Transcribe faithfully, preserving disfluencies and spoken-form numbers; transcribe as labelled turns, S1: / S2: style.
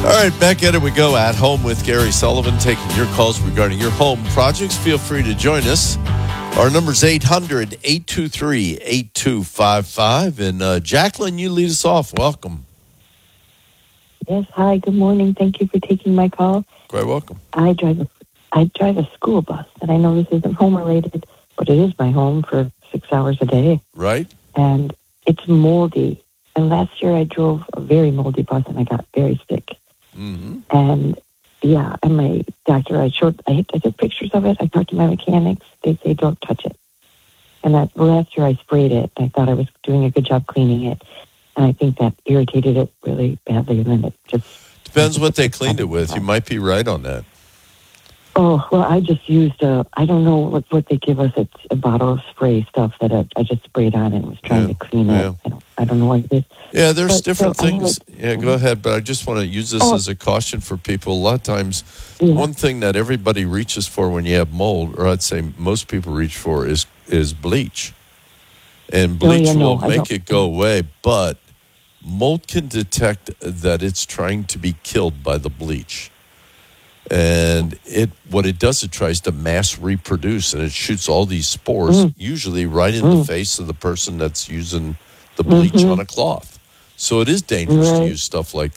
S1: right, back at it we go. At Home with Gary Sullivan, taking your calls regarding your home projects. Feel free to join us. Our number's eight hundred, eight two three, eight two five five. And uh, Jacqueline, you lead us off. Welcome.
S2: Yes, hi, good morning. Thank you for taking my call.
S1: Quite welcome.
S2: I drive a, I drive a school bus, and I know this isn't home-related, but it is my home for six hours a day.
S1: Right.
S2: And it's moldy. And last year I drove a very moldy bus, and I got very sick.
S1: Mm-hmm.
S2: And, yeah, and my doctor, I showed, I, I took pictures of it. I talked to my mechanics. They say don't touch it. And that last year I sprayed it. I thought I was doing a good job cleaning it. And I think that irritated it really badly, and then it just...
S1: Depends what they cleaned it with. You might be right on that.
S2: Oh, well, I just used a, I don't know what, what they give us. It's a bottle of spray stuff that I, I just sprayed on and was trying
S1: Yeah,
S2: to clean
S1: yeah.
S2: it. I don't, I don't know what it is.
S1: Yeah, there's
S2: But,
S1: different
S2: so I
S1: things.
S2: would-
S1: Yeah, go ahead. But I just want to use this
S2: Oh.
S1: as a caution for people. A lot of times,
S2: Yeah.
S1: one thing that everybody reaches for when you have mold, or I'd say most people reach for, is is bleach. And
S2: Oh, yeah,
S1: bleach
S2: no,
S1: will
S2: I
S1: make
S2: don't-
S1: it go away, but mold can detect that it's trying to be killed by the bleach. And it what it does, it tries to mass reproduce, and it shoots all these spores,
S2: Mm.
S1: usually right in the face of the person that's using the bleach
S2: Mhm.
S1: on a cloth. So it is dangerous to
S2: Right.
S1: use stuff like